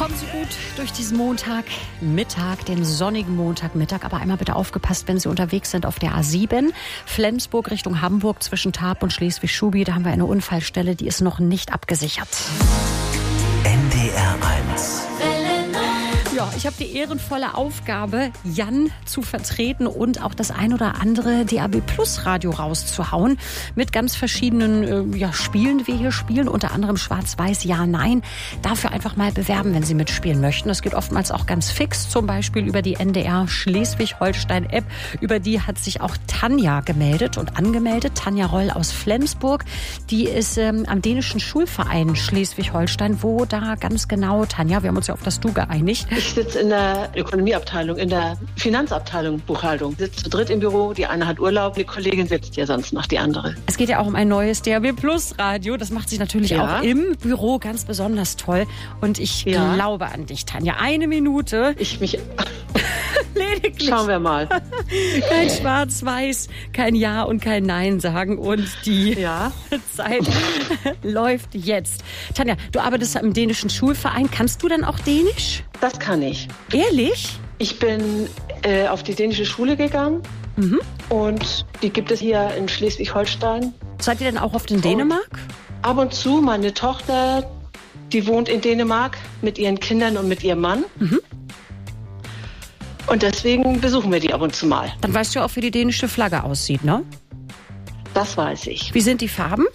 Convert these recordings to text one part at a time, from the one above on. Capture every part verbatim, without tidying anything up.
Kommen Sie gut durch diesen Montagmittag, den sonnigen Montagmittag. Aber einmal bitte aufgepasst, wenn Sie unterwegs sind auf der A sieben. Flensburg Richtung Hamburg zwischen Tarp und Schleswig-Schubi. Da haben wir eine Unfallstelle, die ist noch nicht abgesichert. N D R eins. Ja, ich habe die ehrenvolle Aufgabe, Jan zu vertreten und auch das ein oder andere D A B Plus Radio rauszuhauen. Mit ganz verschiedenen äh, ja, Spielen, die wir hier spielen. Unter anderem Schwarz-Weiß, Ja, Nein. Dafür einfach mal bewerben, wenn Sie mitspielen möchten. Das geht oftmals auch ganz fix. Zum Beispiel über die N D R Schleswig-Holstein-App. Über die hat sich auch Tanja gemeldet und angemeldet. Tanja Roll aus Flensburg. Die ist ähm, am dänischen Schulverein Schleswig-Holstein. Wo da ganz genau, Tanja, wir haben uns ja auf das Du geeinigt. Ich sitze in der Ökonomieabteilung, in der Finanzabteilung, Buchhaltung. Ich sitze zu dritt im Büro, die eine hat Urlaub, die Kollegin sitzt ja sonst noch, die andere. Es geht ja auch um ein neues D A B Plus Radio. Das macht sich natürlich Ja. auch im Büro ganz besonders toll. Und ich Ja. glaube an dich, Tanja. Eine Minute, Ich mich... lediglich. Schauen wir mal. Kein Schwarz-Weiß, kein Ja und kein Nein sagen. Und die Ja. Zeit läuft jetzt. Tanja, du arbeitest im dänischen Schulverein. Kannst du dann auch Dänisch? Das kann ich. Ehrlich? Ich bin äh, auf die dänische Schule gegangen Mhm. und die gibt es hier in Schleswig-Holstein. Seid ihr denn auch oft in Dänemark? Ab und zu, meine Tochter, die wohnt in Dänemark mit ihren Kindern und mit ihrem Mann. Mhm. Und deswegen besuchen wir die ab und zu mal. Dann weißt du auch, wie die dänische Flagge aussieht, ne? Das weiß ich. Wie sind die Farben?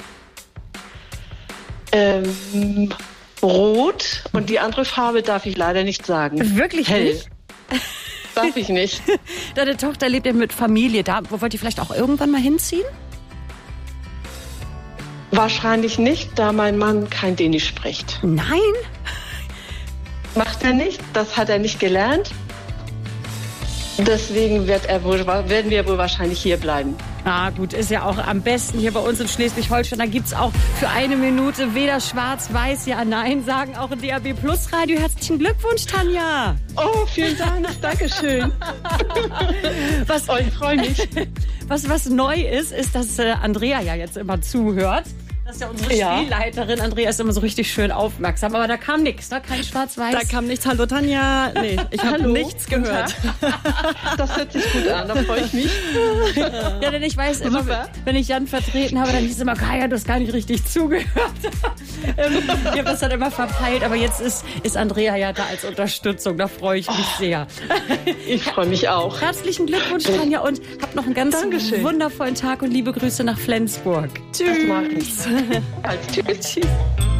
Ähm, rot und die andere Farbe darf ich leider nicht sagen. Wirklich Hell. nicht? Darf ich nicht. Deine Tochter lebt ja mit Familie da. Wo wollt ihr vielleicht auch irgendwann mal hinziehen? Wahrscheinlich nicht, da mein Mann kein Dänisch spricht. Nein? Macht er nicht, das hat er nicht gelernt. Deswegen wird er wohl, werden wir wohl wahrscheinlich hier bleiben. Ah gut, ist ja auch am besten hier bei uns in Schleswig-Holstein. Da gibt's auch für eine Minute weder Schwarz-Weiß, Ja, Nein sagen. Auch im D A B Plus Radio. Herzlichen Glückwunsch, Tanja. Oh, vielen Dank, Dankeschön. Was, Oh, ich freue mich. was, was neu ist, ist, dass äh, Andrea ja jetzt immer zuhört. Das ist ja unsere Ja. Spielleiterin. Andrea ist immer so richtig schön aufmerksam. Aber da kam nichts, da kein Schwarz-Weiß. Da kam nichts. Hallo Tanja. Nee, ich habe Hallo, nichts guten gehört. Das hört sich gut an, da freue ich mich. Ja, denn ich weiß immer, Super. wenn ich Jan vertreten habe, dann hieß es immer, Kaya, du hast gar nicht richtig zugehört. Ähm, ich habe das dann immer verpeilt, aber jetzt ist, ist Andrea ja da als Unterstützung. Da freue ich mich sehr. Ich freue mich auch. Herzlichen Glückwunsch, Tanja, und habt noch einen ganz Dankeschön. wundervollen Tag und liebe Grüße nach Flensburg. Das mache ich. Also, tschüss. Tschüss.